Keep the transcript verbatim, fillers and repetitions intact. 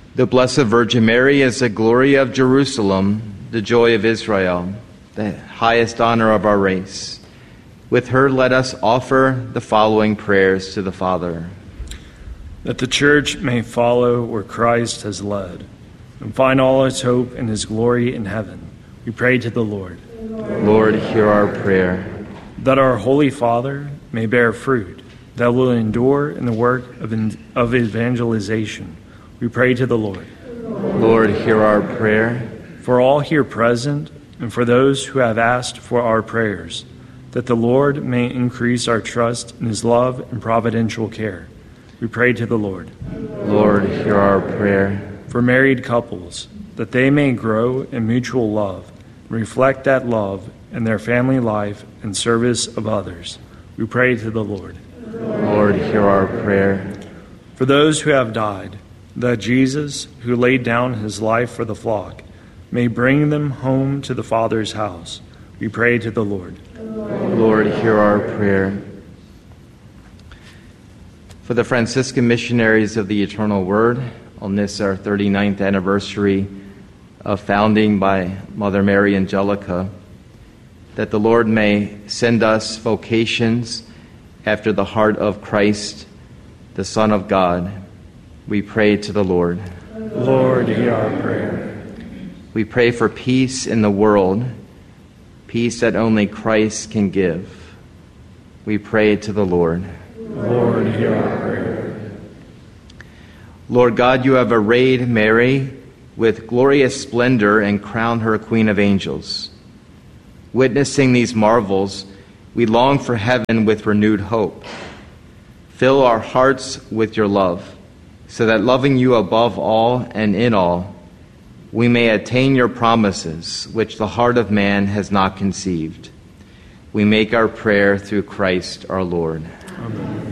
The Blessed Virgin Mary is the glory of Jerusalem, the joy of Israel, the highest honor of our race. With her, let us offer the following prayers to the Father. That the Church may follow where Christ has led and find all its hope in his glory in heaven. We pray to the Lord. Lord, hear our prayer. That our Holy Father may bear fruit that will endure in the work of, of evangelization. We pray to the Lord. Lord, hear our prayer. For all here present and for those who have asked for our prayers, that the Lord may increase our trust in his love and providential care. We pray to the Lord. Lord, hear our prayer. For married couples, that they may grow in mutual love and reflect that love in their family life and service of others. We pray to the Lord. Lord, hear our prayer. For those who have died, that Jesus, who laid down his life for the flock, may bring them home to the Father's house. We pray to the Lord. Lord, hear our prayer. For the Franciscan missionaries of the Eternal Word, on this our thirty-ninth anniversary of founding by Mother Mary Angelica, that the Lord may send us vocations after the heart of Christ, the Son of God. We pray to the Lord. Lord, hear our prayer. We pray for peace in the world, peace that only Christ can give. We pray to the Lord. Lord, hear our prayer. Lord God, you have arrayed Mary with glorious splendor and crowned her Queen of Angels. Witnessing these marvels, we long for heaven with renewed hope. Fill our hearts with your love, so that loving you above all and in all, we may attain your promises, which the heart of man has not conceived. We make our prayer through Christ our Lord. Amen.